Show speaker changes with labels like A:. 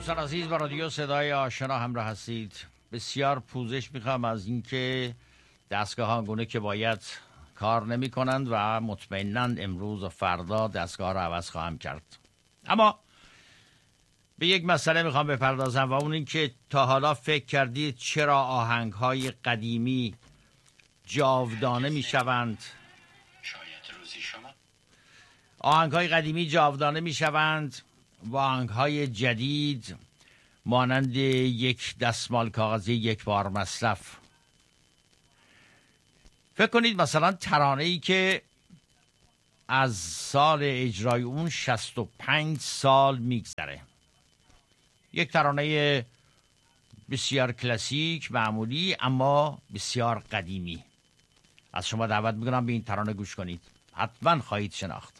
A: دوستان عزیز با رادیو صدای آشنا همراه هستید. بسیار پوزش میخوام از اینکه دستگاه ها گونه که باید کار نمی کنند و مطمئناً امروز و فردا دستگاه را عوض خواهم کرد. اما به یک مسئله میخوام بپردازم و اون این که تا حالا فکر کردید چرا آهنگ های قدیمی جاودانه میشوند؟ آهنگ های قدیمی جاودانه میشوند و آهنگ های جدید مانند یک دستمال کاغذی یک بار مصرف. فکر کنید مثلا ترانه‌ای که از سال اجرای اون 65 سال میگذره، یک ترانه بسیار کلاسیک معمولی اما بسیار قدیمی. از شما دعوت میکنم به این ترانه گوش کنید، حتما خواهید شناخت.